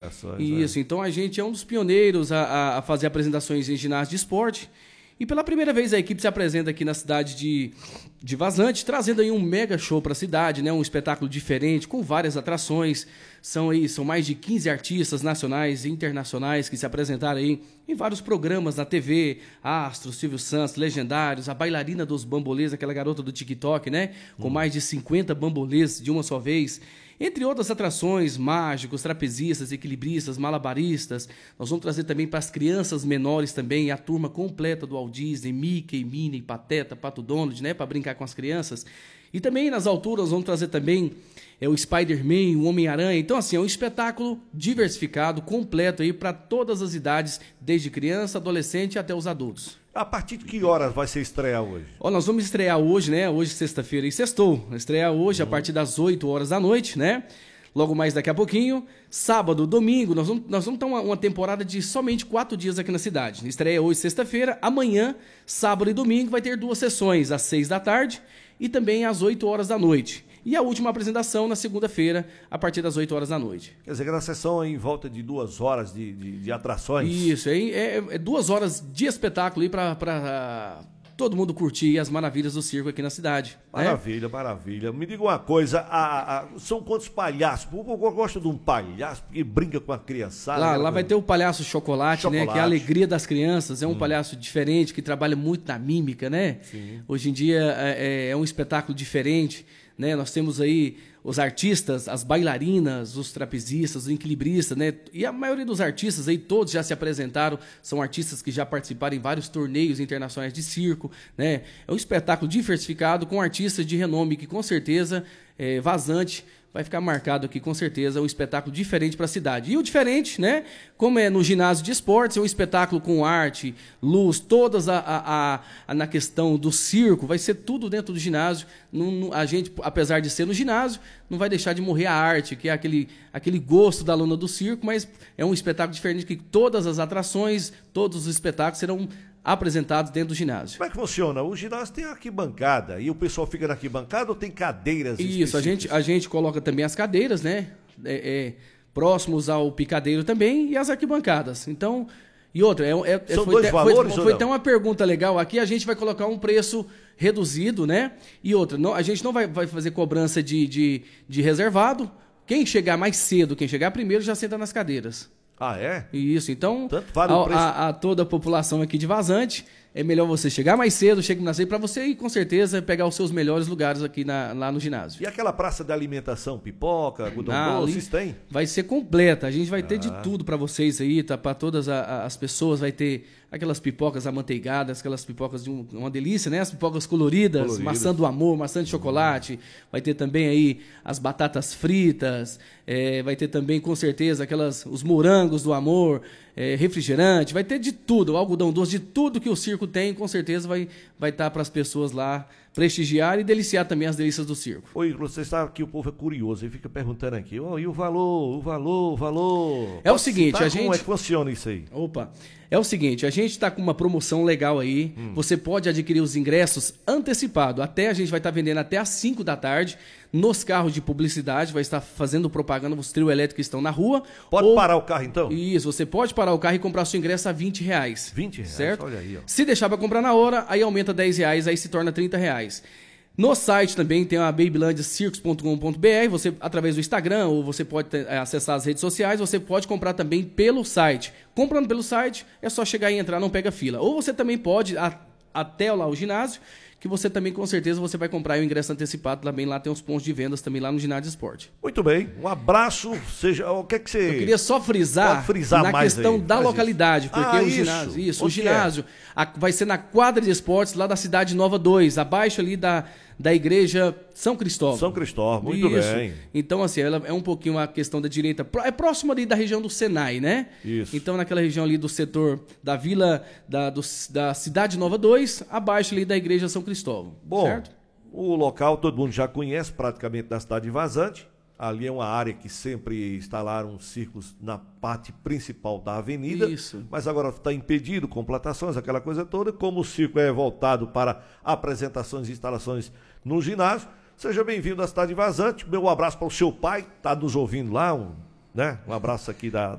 apresentações. Isso, então a gente é um dos pioneiros a fazer apresentações em ginásio de esporte. E pela primeira vez a equipe se apresenta aqui na cidade de Vazante, trazendo aí um mega show para a cidade, né? Um espetáculo diferente, com várias atrações. São mais de 15 artistas nacionais e internacionais que se apresentaram aí em vários programas na TV, Astro, Silvio Santos, Legendários, a bailarina dos bambolês, aquela garota do TikTok, né? Com mais de 50 bambolês de uma só vez. Entre outras atrações, mágicos, trapezistas, equilibristas, malabaristas. Nós vamos trazer também para as crianças menores também a turma completa do Walt Disney, Mickey, Minnie, Pateta, Pato Donald, né, para brincar com as crianças. E também nas alturas nós vamos trazer também o Spider-Man, o Homem-Aranha. Então assim, é um espetáculo diversificado, completo aí para todas as idades, desde criança, adolescente até os adultos. A partir de que horas vai ser estrear hoje? Nós vamos estrear hoje, né? Hoje, sexta-feira, e sextou. Estrear hoje a partir das 8 horas da noite, né? Logo mais daqui a pouquinho. Sábado, domingo, nós vamos ter uma temporada de somente 4 dias aqui na cidade. Estreia hoje, sexta-feira. Amanhã, sábado e domingo, vai ter 2 sessões, às 6 da tarde e também às 8 horas da noite. E a última apresentação na segunda-feira, a partir das 8 horas da noite. Quer dizer, aquela sessão é em volta de 2 horas de atrações? Isso, é 2 horas de espetáculo aí para todo mundo curtir as maravilhas do circo aqui na cidade. Maravilha, né? Maravilha. Me diga uma coisa, são quantos palhaços? Eu gosto de um palhaço que brinca com a criançada. Lá vai ter o palhaço chocolate, né? Que é a alegria das crianças. É um palhaço diferente, que trabalha muito na mímica, né? Sim. Hoje em dia é um espetáculo diferente, né? Nós temos aí os artistas, as bailarinas, os trapezistas, os equilibristas, né? E a maioria dos artistas aí, todos já se apresentaram, são artistas que já participaram em vários torneios internacionais de circo, né? É um espetáculo diversificado com artistas de renome que com certeza Vazante vai ficar marcado aqui, com certeza, um espetáculo diferente para a cidade. E o diferente, né? Como é no ginásio de esportes, é um espetáculo com arte, luz, todas na questão do circo, vai ser tudo dentro do ginásio. A gente, apesar de ser no ginásio, não vai deixar de morrer a arte, que é aquele gosto da aluna do circo, mas é um espetáculo diferente que todas as atrações, todos os espetáculos serão apresentados dentro do ginásio. Como é que funciona? O ginásio tem arquibancada e o pessoal fica na arquibancada ou tem cadeiras específicas? Isso, a gente coloca também as cadeiras, né? Próximos ao picadeiro também e as arquibancadas. Então, e outra, são dois valores, foi até uma pergunta legal aqui, a gente vai colocar um preço reduzido, né? E outra, a gente não vai fazer cobrança de reservado. Quem chegar mais cedo, quem chegar primeiro já senta nas cadeiras. Ah, é? Isso, então, tanto vale o preço. a toda a população aqui de Vazante, é melhor você chegar mais cedo, chegar mais cedo, para você ir, com certeza, pegar os seus melhores lugares aqui lá no ginásio. E aquela praça de alimentação, pipoca, algodão doce, vocês têm? Vai ser completa, a gente vai ter de tudo para vocês aí, tá? Para todas as pessoas, vai ter aquelas pipocas amanteigadas, aquelas pipocas de uma delícia, né? As pipocas coloridas, maçã do amor, maçã de chocolate, vai ter também aí as batatas fritas, vai ter também, com certeza, os morangos do amor, refrigerante, vai ter de tudo, algodão doce, de tudo que o circo tem, com certeza vai estar para as pessoas lá prestigiar e deliciar também as delícias do circo. Oi, você sabe que o povo é curioso, ele fica perguntando aqui, e o valor? É o seguinte, a gente... Como é que funciona isso aí? Opa, é o seguinte, a gente está com uma promoção legal aí, você pode adquirir os ingressos antecipado, a gente vai estar vendendo até às 5 da tarde, nos carros de publicidade, vai estar fazendo propaganda, os trio elétricos que estão na rua. Pode parar o carro então? Isso, você pode parar o carro e comprar seu ingresso a R$20. R$20? Certo? Olha aí, ó. Se deixar para comprar na hora, aí aumenta R$10, aí se torna R$30. No site também tem a babylandiacircus.com.br, você através do Instagram, ou você pode acessar as redes sociais, você pode comprar também pelo site. Comprando pelo site, é só chegar e entrar, não pega fila. Ou você também pode, até lá o ginásio, que você também, com certeza, você vai comprar o ingresso antecipado também, lá tem uns pontos de vendas também lá no ginásio de esporte. Muito bem, um abraço, o que é que você... Eu queria só frisar na mais questão aí, da localidade, porque o ginásio... Isso, o ginásio vai ser na quadra de esportes lá da Cidade Nova 2, abaixo ali da igreja São Cristóvão. São Cristóvão, muito bem. Então, assim, ela é um pouquinho a questão da direita, é próximo ali da região do Senai, né? Isso. Então, naquela região ali do setor da vila, da Cidade Nova 2, abaixo ali da igreja São Cristóvão. Bom, certo? O local todo mundo já conhece, praticamente, da cidade de Vazante. Ali é uma área que sempre instalaram circos na parte principal da avenida. Isso. Mas agora está impedido com plantações, aquela coisa toda. Como o circo é voltado para apresentações e instalações no ginásio, seja bem-vindo à cidade de Vazante. Meu abraço para o seu pai, está nos ouvindo lá. Um abraço aqui da